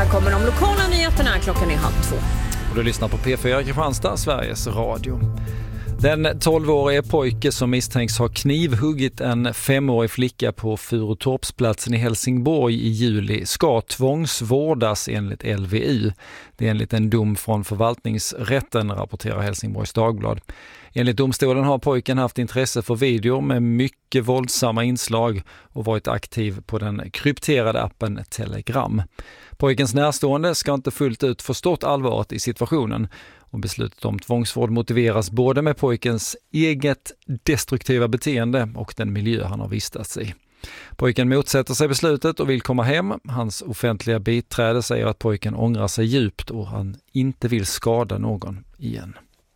Här kommer de lokala nyheterna. Klockan är 1:30. Och du lyssnar på P4 Kristianstad, Sveriges Radio. Den 12-årige pojke som misstänks ha knivhuggit en 5-årig flicka på Furutorpsplatsen i Helsingborg i juli ska tvångsvårdas enligt LVU. Det är enligt en dom från förvaltningsrätten, rapporterar Helsingborgs Dagblad. Enligt domstolen har pojken haft intresse för videor med mycket våldsamma inslag och varit aktiv på den krypterade appen Telegram. Pojkens närstående ska inte fullt ut förstått allvaret i situationen och beslutet om tvångsvård motiveras både med pojkens eget destruktiva beteende och den miljö han har vistats i. Pojken motsätter sig beslutet och vill komma hem. Hans offentliga biträde säger att pojken ångrar sig djupt och han inte vill skada någon igen.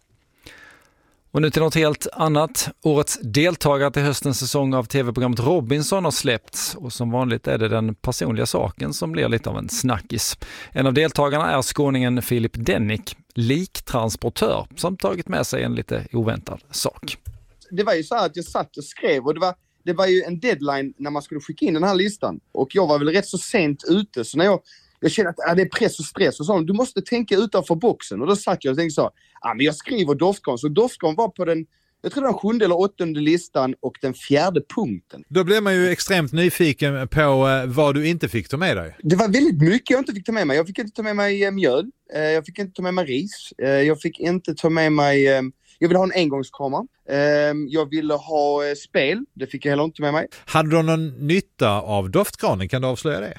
Och nu till något helt annat. Årets deltagare till höstens säsong av tv-programmet Robinson har släppts och som vanligt är det den personliga saken som blir lite av en snackis. En av deltagarna är skåningen Filip Dennick, liktransportör, som tagit med sig en lite oväntad sak. Det var ju så här att jag satt och skrev och det var ju en deadline när man skulle skicka in den här listan och jag var väl rätt så sent ute så när jag kände att det är press och stress och så, du måste tänka utanför boxen och då satt jag och tänkte så, men jag skriver Doftgran, så Doftgran var på den, jag tror den 7:e eller 8:e listan och den 4:e punkten. Då blev man ju extremt nyfiken på vad du inte fick ta med dig. Det var väldigt mycket jag inte fick ta med mig. Jag fick inte ta med mig mjöl, jag fick inte ta med mig ris, jag fick inte ta med mig, jag ville ha en engångskamera, jag ville ha spel, det fick jag heller inte med mig. Hade du någon nytta av doftgranen, kan du avslöja det?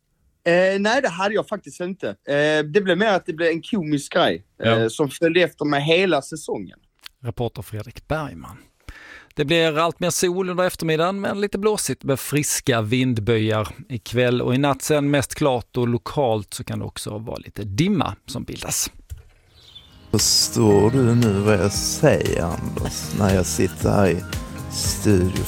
Nej, det hade jag faktiskt inte. Det blev mer att det blev en komisk grej som följde efter med hela säsongen. Reporter Fredrik Bergman. Det blir allt mer sol under eftermiddagen men lite blåsigt med friska vindböjar. Ikväll och i natt sen mest klart och lokalt så kan det också vara lite dimma som bildas. Förstår du nu vad jag säger, Anders, när jag sitter här i Studio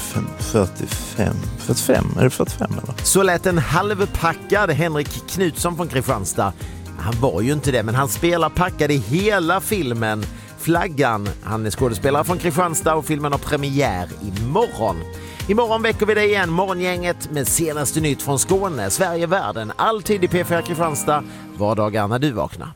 45? Är det 45 eller? Så lät en halvpackad Henrik Knutsson från Kristianstad. Han var ju inte det, men han spelar packad i hela filmen Flaggan. Han är skådespelare från Kristianstad och filmen har premiär imorgon. Imorgon väcker vi dig igen, morgongänget, med senaste nytt från Skåne, Sverige, världen. Alltid i P4 Kristianstad, vardagar när du vaknar.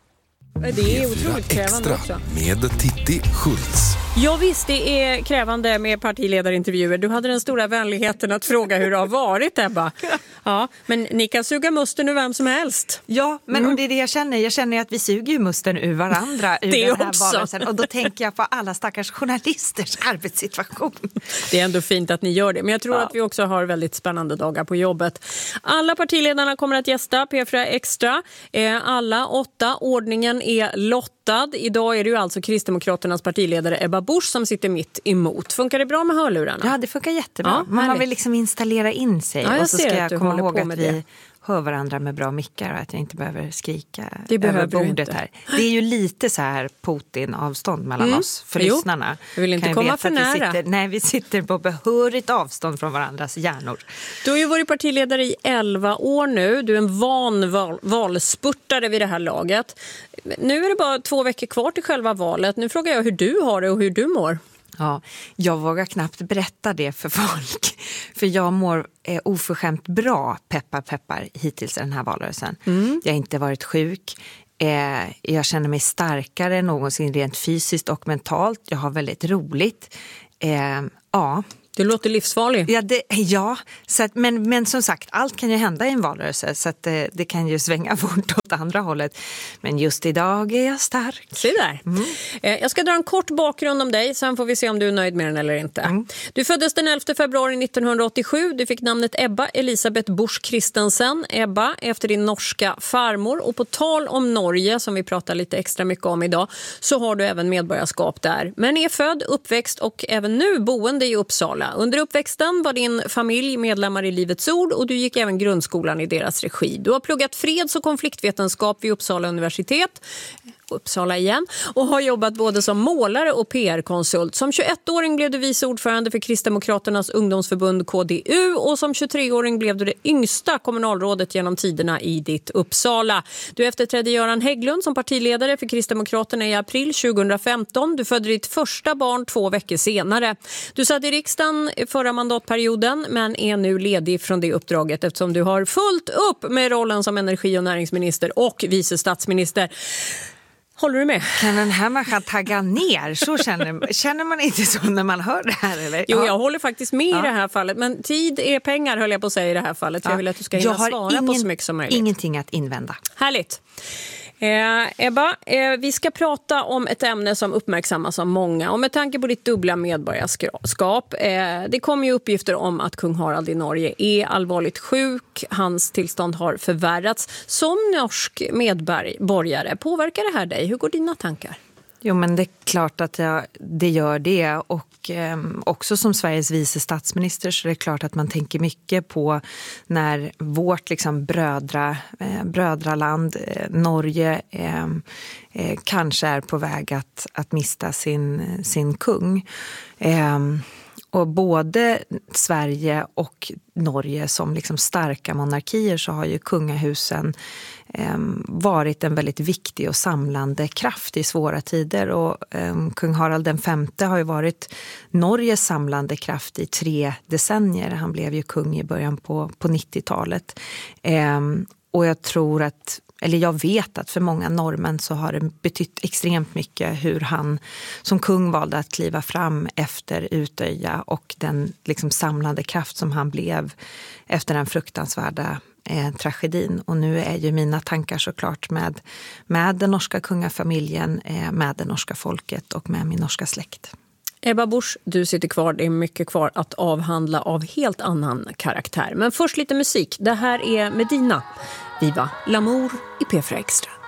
Det är otroligt krävande också. Med Titti Schultz. Ja visst, det är krävande med partiledarintervjuer. Du hade den stora vänligheten att fråga hur det har varit, Ebba. Ja, men ni kan suga musten ur vem som helst. Ja, men och det är det jag känner. Jag känner att vi suger ju musten ur varandra ur det den här också. valrörelsen. Och då tänker jag på alla stackars journalisters arbetssituation. Det är ändå fint att ni gör det. Men jag tror att vi också har väldigt spännande dagar på jobbet. Alla partiledarna kommer att gästa P4 Extra. Alla 8. Ordningen är lottad. Idag är det ju alltså Kristdemokraternas partiledare Ebba Busch som sitter mitt emot. Funkar det bra med hörlurarna? Ja, det funkar jättebra. Ja, man vill liksom installera in sig. Ja, och så ska jag komma ihåg att vi hör varandra med bra mickar och att jag inte behöver skrika över bordet här. Det är ju lite så här Putin-avstånd mellan oss för lyssnarna. Jag vill inte komma för nära. Vi sitter på behörigt avstånd från varandras hjärnor. Du har ju varit partiledare i 11 år nu. Du är en van valspurtare vid det här laget. Nu är det bara 2 veckor kvar till själva valet. Nu frågar jag hur du har det och hur du mår. Ja, jag vågar knappt berätta det för folk. För jag mår oförskämt bra, peppar, hittills i den här valrörelsen. Jag har inte varit sjuk. Jag känner mig starkare än någonsin rent fysiskt och mentalt. Jag har väldigt roligt. Ja. Det låter livsfarligt. Ja, så att, men som sagt, allt kan ju hända i en valrörelse så att det kan ju svänga fort åt andra hållet. Men just idag är jag stark. Se där. Jag ska dra en kort bakgrund om dig, sen får vi se om du är nöjd med den eller inte. Du föddes den 11 februari 1987. Du fick namnet Ebba Elisabeth Busch Christensen. Ebba efter din norska farmor. Och på tal om Norge, som vi pratar lite extra mycket om idag, så har du även medborgarskap där. Men är född, uppväxt och även nu boende i Uppsala. Under uppväxten var din familj medlemmar i Livets Ord och du gick även grundskolan i deras regi. Du har pluggat freds- och konfliktvetenskap vid Uppsala universitet. Uppsala igen, och har jobbat både som målare och PR-konsult. Som 21-åring blev du vice ordförande för Kristdemokraternas ungdomsförbund KDU, och som 23-åring blev du det yngsta kommunalrådet genom tiderna i ditt Uppsala. Du efterträdde Göran Hägglund som partiledare för Kristdemokraterna i april 2015. Du födde ditt första barn 2 veckor senare. Du satt i riksdagen förra mandatperioden men är nu ledig från det uppdraget eftersom du har fullt upp med rollen som energi- och näringsminister och vice statsminister. Håller du med? Kan den här människan tagga ner? Så känner man inte så när man hör det här? Eller? Jo, jag håller faktiskt med i det här fallet. Men tid är pengar, höll jag på att säga i det här fallet. Jag vill att du ska hinna svara på så mycket som möjligt. Ingenting att invända. Härligt. Ebba, vi ska prata om ett ämne som uppmärksammas av många. Och med tanke på ditt dubbla medborgarskap. Det kommer ju uppgifter om att kung Harald i Norge är allvarligt sjuk. Hans tillstånd har förvärrats. Som norsk medborgare, påverkar det här dig? Hur går dina tankar? Jo, men det är klart att det gör det, och också som Sveriges vice statsminister så är det klart att man tänker mycket på när vårt liksom brödraland Norge kanske är på väg att mista sin kung. Och både Sverige och Norge som liksom starka monarkier så har ju kungahusen varit en väldigt viktig och samlande kraft i svåra tider. Och kung Harald den femte har ju varit Norges samlande kraft i 3 decennier. Han blev ju kung i början på 90-talet. Och jag tror att, eller jag vet att för många norrmän så har det betytt extremt mycket hur han som kung valde att kliva fram efter Utöja och den liksom samlande kraft som han blev efter den fruktansvärda tragedin. Och nu är ju mina tankar såklart med den norska kungafamiljen, med det norska folket och med min norska släkt. Ebba Busch, du sitter kvar. Det är mycket kvar att avhandla av helt annan karaktär. Men först lite musik. Det här är Medina. Viva L'amour i P4 Extra.